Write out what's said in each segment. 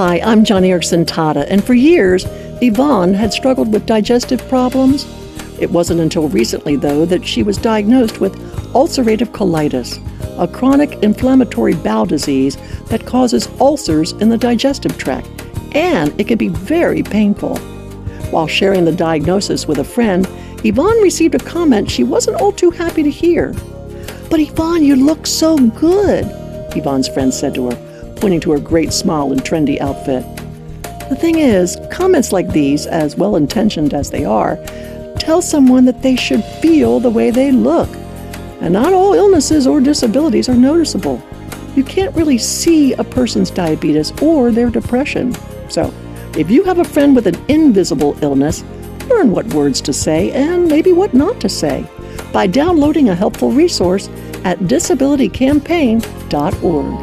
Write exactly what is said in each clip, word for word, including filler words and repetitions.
Hi, I'm John Erickson Tata, and for years, Yvonne had struggled with digestive problems. It wasn't until recently, though, that she was diagnosed with ulcerative colitis, a chronic inflammatory bowel disease that causes ulcers in the digestive tract, and it can be very painful. While sharing the diagnosis with a friend, Yvonne received a comment she wasn't all too happy to hear. "But Yvonne, you look so good," Yvonne's friend said to her, pointing to her great smile and trendy outfit. The thing is, comments like these, as well-intentioned as they are, tell someone that they should feel the way they look. And not all illnesses or disabilities are noticeable. You can't really see a person's diabetes or their depression. So, if you have a friend with an invisible illness, learn what words to say and maybe what not to say by downloading a helpful resource at disability campaign dot org.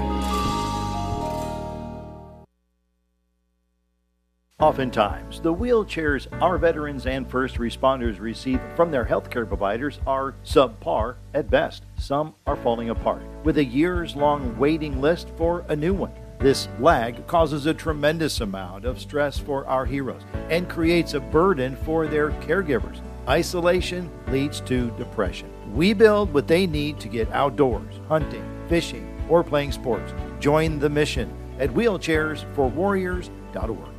Oftentimes, the wheelchairs our veterans and first responders receive from their healthcare providers are subpar at best. Some are falling apart, with a years-long waiting list for a new one. This lag causes a tremendous amount of stress for our heroes and creates a burden for their caregivers. Isolation leads to depression. We build what they need to get outdoors, hunting, fishing, or playing sports. Join the mission at wheelchairs for warriors dot org.